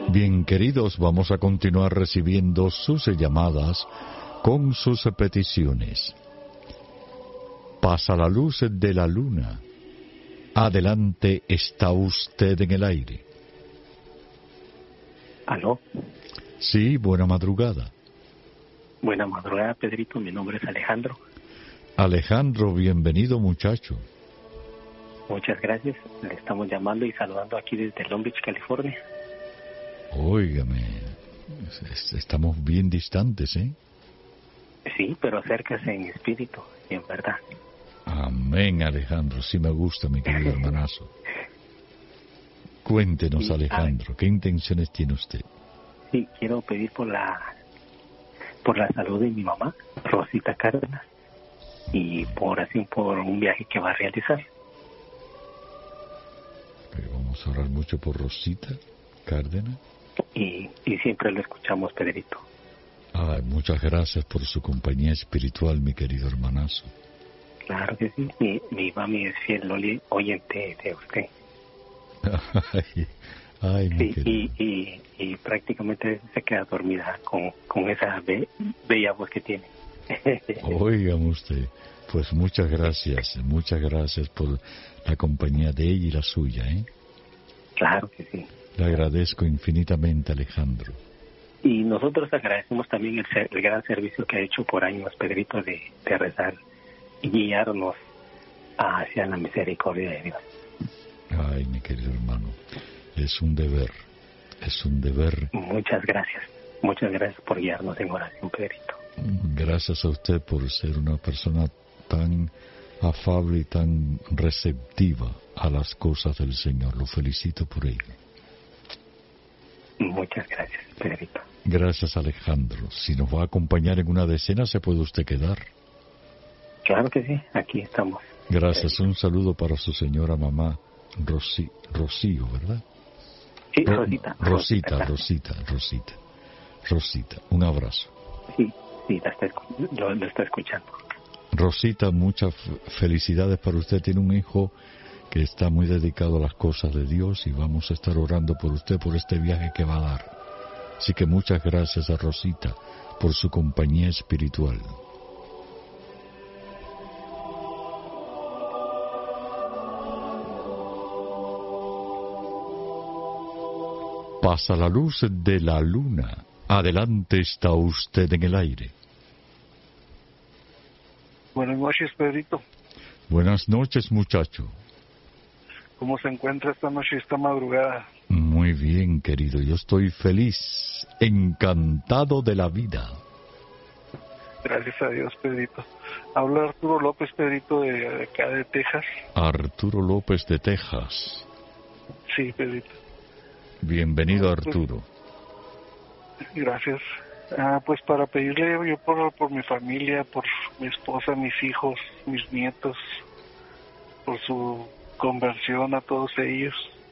Bien, queridos, vamos a continuar recibiendo sus llamadas con sus peticiones. Pasa la luz de la luna. Adelante, está usted en el aire. ¿Aló? Sí, buena madrugada. Buena madrugada, Pedrito. Mi nombre es Alejandro. Alejandro, bienvenido, muchacho. Muchas gracias. Le estamos llamando y saludando aquí desde Long Beach, California. Óigame, estamos bien distantes, ¿eh? Sí, pero acérquese en espíritu y en verdad. Amén, Alejandro. Sí me gusta, mi querido hermanazo. Cuéntenos, Sí, Alejandro, ¿qué intenciones tiene usted? Sí, quiero pedir por la salud de mi mamá, Rosita Cárdenas, y por un viaje que va a realizar. Vamos a orar mucho por Rosita Cárdenas. Y siempre lo escuchamos, Pedrito. Ay, muchas gracias por su compañía espiritual, mi querido hermanazo. Claro que sí. Mi mami es fiel oyente de usted. Ay, mi Sí, querido. y prácticamente se queda dormida con esa bella voz que tiene. Óigame usted, pues muchas gracias por la compañía de ella y la suya, ¿eh? Claro que sí. Le agradezco infinitamente, Alejandro. Y nosotros agradecemos también el gran servicio que ha hecho por años, Pedrito, de rezar y guiarnos hacia la misericordia de Dios. Ay, mi querido hermano, es un deber. Muchas gracias por guiarnos en oración, Pedrito. Gracias a usted por ser una persona tan afable y tan receptiva a las cosas del Señor. Lo felicito por ello. Muchas gracias, Pedrito. Gracias, Alejandro. Si nos va a acompañar en una decena, ¿se puede usted quedar? Claro que sí, aquí estamos. Gracias. Un saludo para su señora mamá, Rocío, ¿verdad? Sí, Rosita, un abrazo. Sí, lo está escuchando. Rosita, muchas felicidades para usted. Tiene un hijo que está muy dedicado a las cosas de Dios y vamos a estar orando por usted por este viaje que va a dar. Así que muchas gracias a Rosita por su compañía espiritual. Pasa la luz de la luna. Adelante, está usted en el aire. Buenas noches, Pedrito. Buenas noches, muchacho. ¿Cómo se encuentra esta noche, esta madrugada? Muy bien, querido. Yo estoy feliz, encantado de la vida. Gracias a Dios, Pedrito. Habla Arturo López, Pedrito, de acá de Texas. Arturo López de Texas. Sí, Pedrito. Bienvenido, Arturo. Gracias. Pues para pedirle yo por mi familia, por mi esposa, mis hijos, mis nietos, por su conversión a todos ellos,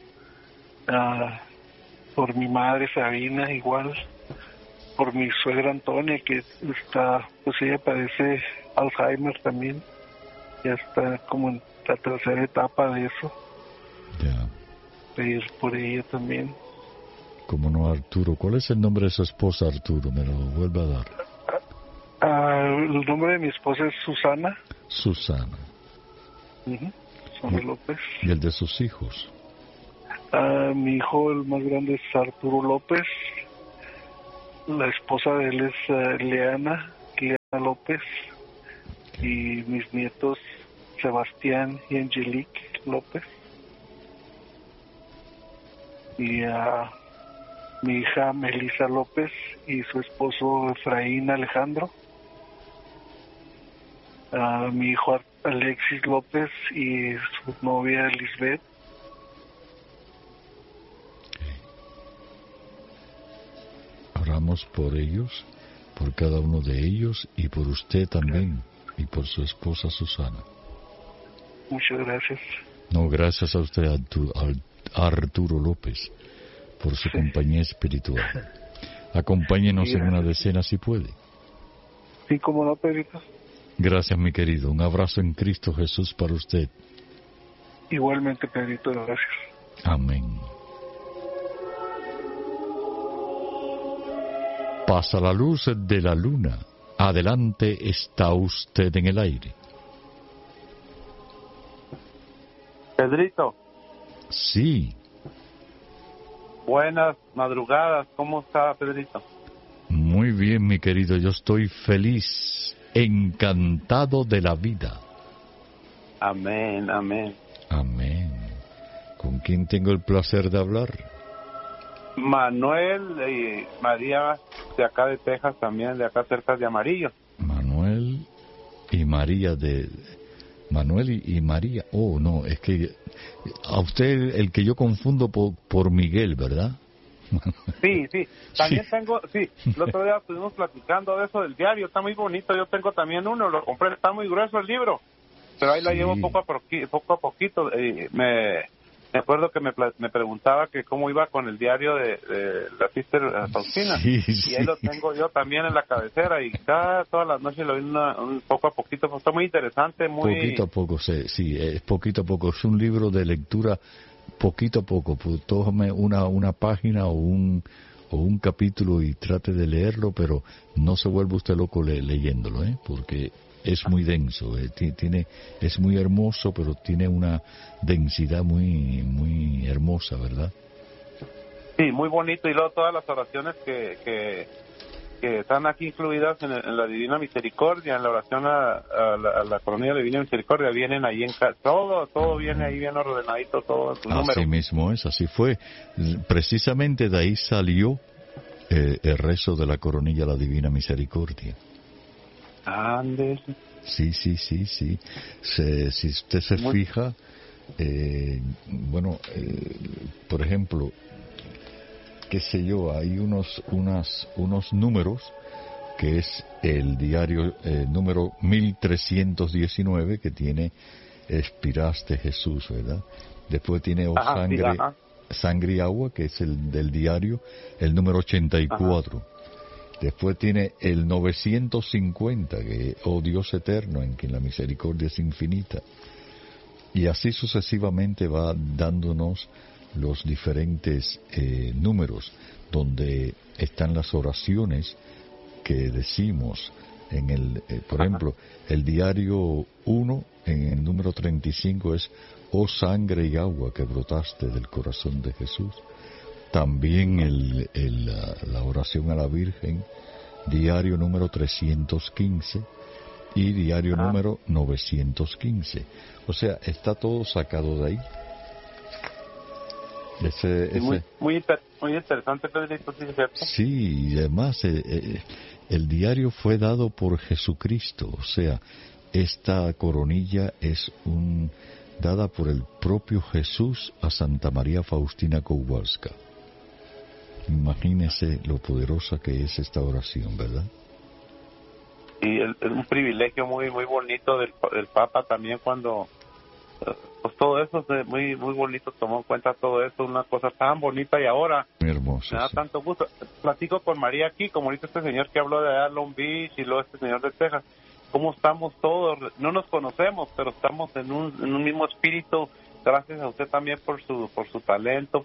por mi madre Sabina igual, por mi suegra Antonia que está, pues ella padece Alzheimer también, ya está como en la tercera etapa de eso. Ya. Pedir por ella también. Cómo no, Arturo. ¿Cuál es el nombre de su esposa, Arturo? Me lo vuelve a dar. El nombre de mi esposa es Susana. Susana. Susana López. ¿Y el de sus hijos? Mi hijo, el más grande, es Arturo López. La esposa de él es Leana López. Y mis nietos, Sebastián y Angelique López. Y mi hija Melissa López y su esposo Efraín Alejandro. Mi hijo Alexis López y su novia Lisbeth. Oramos por ellos, por cada uno de ellos y por usted también y por su esposa Susana. Muchas gracias. No, gracias a usted, Arturo López, por su compañía espiritual. Acompáñenos en una decena si puede. Sí, cómo no, Pedrito. Gracias, mi querido. Un abrazo en Cristo Jesús para usted. Igualmente, Pedrito, gracias. Amén. Pasa la luz de la luna. Adelante, está usted en el aire. Pedrito. Sí. Buenas madrugadas. ¿Cómo está, Pedrito? Muy bien, mi querido. Yo estoy feliz, encantado de la vida. Amén, amén. Amén. ¿Con quién tengo el placer de hablar? Manuel y María, de acá de Texas también, de acá cerca de Amarillo. Manuel y María de... Manuel y María. Oh, no, es que a usted el que yo confundo por Miguel, ¿verdad? Sí, también Sí. tengo, el otro día estuvimos platicando de eso del diario, está muy bonito, yo tengo también uno, lo compré, está muy grueso el libro, pero ahí la llevo poco a poquito, me acuerdo que me preguntaba que cómo iba con el diario de la Sister Faustina, Sí, y ahí lo tengo yo también en la cabecera, y todas las noches lo vi un poco a poquito, pues está muy interesante, muy... Poquito a poco, sí, es poquito a poco, es un libro de lectura poquito a poco, pues tómame una página o un capítulo y trate de leerlo, pero no se vuelva usted loco leyéndolo, porque es muy denso, es muy hermoso, pero tiene una densidad muy hermosa, ¿verdad? Sí, muy bonito, y luego todas las oraciones que están aquí incluidas en la Divina Misericordia, en la oración a la Coronilla de la Divina Misericordia, vienen ahí todo viene ahí bien ordenadito, todo en su número. Así mismo es, así fue. Precisamente de ahí salió el rezo de la Coronilla de la Divina Misericordia. Andes. Sí. Si usted se fija, por ejemplo, qué sé yo, hay unos números, que es el diario número 1319, que tiene Espiraste Jesús, ¿verdad? Después tiene Sangre y Agua, que es el del diario, el número 84. Después tiene el 950, que es Oh Dios eterno, en quien la misericordia es infinita. Y así sucesivamente va dándonos los diferentes números, donde están las oraciones que decimos en el, por ejemplo, el diario 1, en el número 35 es Oh sangre y agua que brotaste del corazón de Jesús. También la oración a la Virgen, diario número 315 y diario número 915. O sea, está todo sacado de ahí. Muy interesante, Pedrito, sí, ¿cierto? Sí, y además el diario fue dado por Jesucristo, o sea, esta coronilla es dada por el propio Jesús a Santa María Faustina Kowalska. Imagínese lo poderosa que es esta oración, ¿verdad? Y es un privilegio muy bonito del Papa también, cuando pues todo eso es muy bonito, tomó en cuenta todo eso, una cosa tan bonita, y ahora muy hermoso, me da tanto gusto. Platico con María aquí, como ahorita este señor que habló de Long Beach y luego este señor de Texas, cómo estamos todos, no nos conocemos, pero estamos en un mismo espíritu. Gracias a usted también por su talento,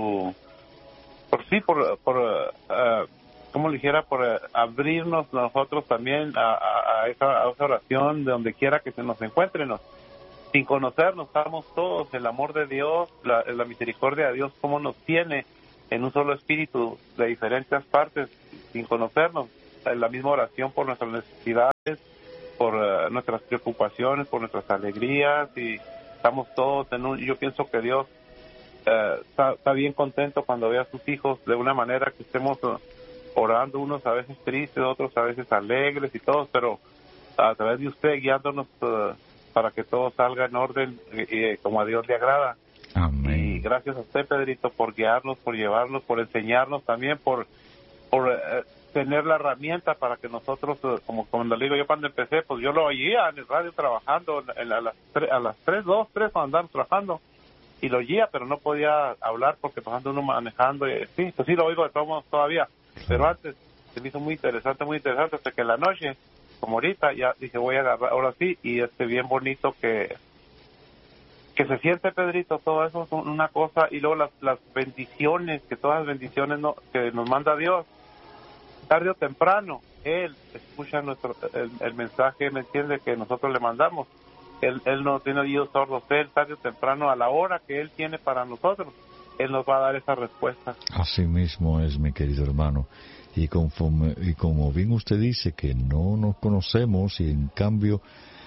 como le dijera, por abrirnos nosotros también a esa oración de donde quiera que se nos encuentren, sin conocernos, estamos todos, el amor de Dios, la misericordia de Dios, cómo nos tiene en un solo espíritu de diferentes partes, sin conocernos, la misma oración por nuestras necesidades, por nuestras preocupaciones, por nuestras alegrías, y estamos todos yo pienso que Dios está bien contento cuando ve a sus hijos de una manera que estemos orando, unos a veces tristes, otros a veces alegres y todos, pero a través de usted guiándonos para que todo salga en orden como a Dios le agrada. Amén. Y gracias a usted, Pedrito, por guiarnos, por llevarnos, por enseñarnos también, por tener la herramienta para que nosotros, como cuando le digo yo cuando empecé, pues yo lo oía en el radio trabajando a las 3, cuando andábamos trabajando, y lo oía, pero no podía hablar porque pasando uno manejando, sí, pues sí lo oigo de todos modos todavía, pero antes se me hizo muy interesante, hasta que en la noche, como ahorita, ya dije voy a agarrar, ahora sí, y bien bonito que se siente, Pedrito, todo eso es una cosa, y luego las bendiciones, que todas las bendiciones que nos manda Dios, tarde o temprano, Él escucha el mensaje, ¿me entiende?, que nosotros le mandamos. Él no tiene oídos sordos. Él, tarde o temprano, a la hora que Él tiene para nosotros, Él nos va a dar esa respuesta. Así mismo es, mi querido hermano. Y como bien usted dice que no nos conocemos y en cambio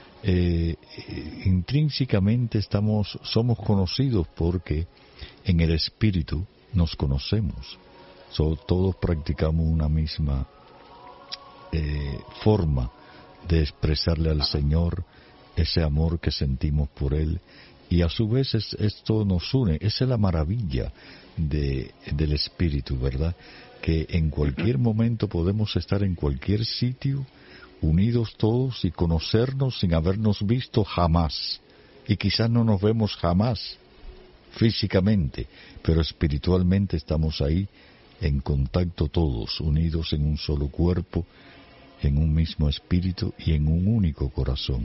intrínsecamente somos conocidos porque en el Espíritu nos conocemos. Todos practicamos una misma forma de expresarle al Señor ese amor que sentimos por Él, y a su vez esto nos une. Esa es la maravilla del Espíritu, ¿verdad? Que en cualquier momento podemos estar en cualquier sitio, unidos todos y conocernos sin habernos visto jamás. Y quizás no nos vemos jamás físicamente, pero espiritualmente estamos ahí en contacto todos, unidos en un solo cuerpo, en un mismo espíritu y en un único corazón.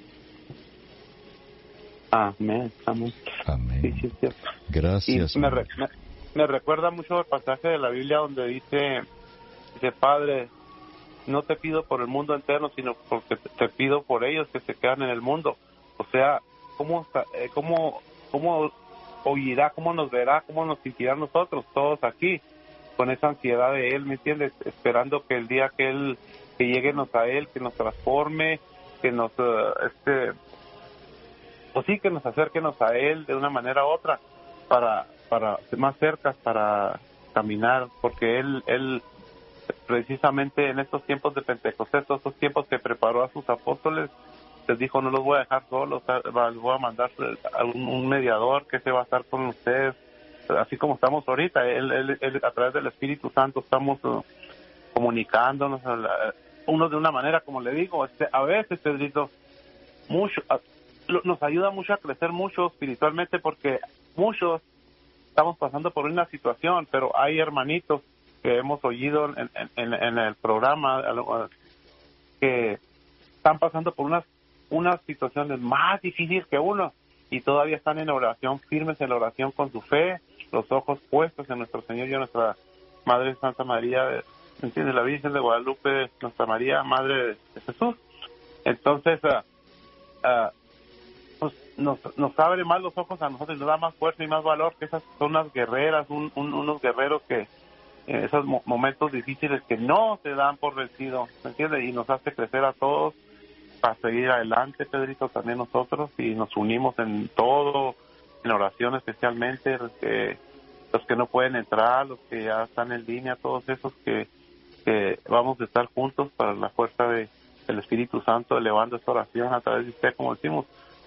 Amén, amén. Amén. Sí, sí. Gracias. Y me recuerda mucho el pasaje de la Biblia donde dice, Padre, no te pido por el mundo entero, sino porque te pido por ellos que se quedan en el mundo. O sea, ¿cómo oirá, cómo nos verá, cómo nos sentirá nosotros todos aquí, con esa ansiedad de Él, ¿me entiendes? Esperando que el día que lleguemos a Él, que nos transforme, que nos, pues sí, que nos acerquenos a Él de una manera u otra, para más cerca, para caminar, porque Él precisamente en estos tiempos de Pentecostés, estos tiempos que preparó a sus apóstoles, les dijo, no los voy a dejar solos, les voy a mandar a un mediador que se va a estar con ustedes, así como estamos ahorita. Él a través del Espíritu Santo estamos comunicándonos, uno de una manera, como le digo, a veces, Pedrito, nos ayuda mucho a crecer mucho espiritualmente, porque muchos estamos pasando por una situación, pero hay hermanitos que hemos oído en el programa que están pasando por unas situaciones más difíciles que uno, y todavía están en oración, firmes en la oración con su fe, los ojos puestos en nuestro Señor y en nuestra Madre Santa María, ¿entiendes? La Virgen de Guadalupe, nuestra María, Madre de Jesús. Entonces, pues nos abre más los ojos a nosotros y nos da más fuerza y más valor, que esas son unas guerreras, unos guerreros que esos momentos difíciles que no se dan por vencido, ¿me entiendes? Y nos hace crecer a todos para seguir adelante, Pedrito, también nosotros, y nos unimos en todo, en oración especialmente, los que no pueden entrar, los que ya están en línea, todos esos que vamos a estar juntos para la fuerza del Espíritu Santo, elevando esta oración a través de usted, como decimos,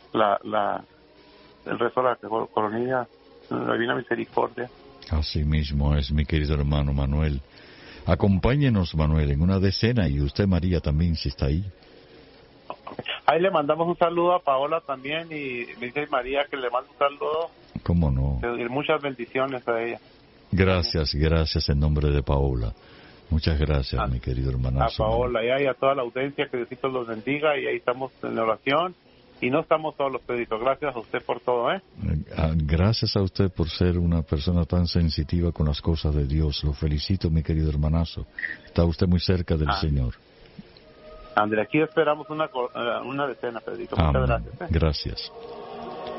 el rezo de la coronilla, la Divina Misericordia. Así mismo es, mi querido hermano Manuel. Acompáñenos, Manuel, en una decena, y usted, María, también, si está ahí. Ahí le mandamos un saludo a Paola también, y dice María que le manda un saludo. ¿Cómo no? Y muchas bendiciones a ella. Gracias en nombre de Paola. Muchas gracias, mi querido hermanazo. A Paola y a toda la audiencia, que Diosito los bendiga, y ahí estamos en la oración. Y no estamos solos, Pedrito. Gracias a usted por todo, Gracias a usted por ser una persona tan sensitiva con las cosas de Dios. Lo felicito, mi querido hermanazo. Está usted muy cerca del Señor. André, aquí esperamos una decena, Pedrito. Muchas gracias. Gracias.